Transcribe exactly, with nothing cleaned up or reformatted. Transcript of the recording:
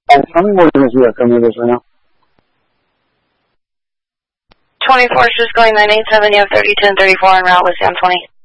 I'm I'm working with you. I come with this right now. twenty-four is just going nine eight seven. You have thirty ten thirty-four en route with Sam twenty.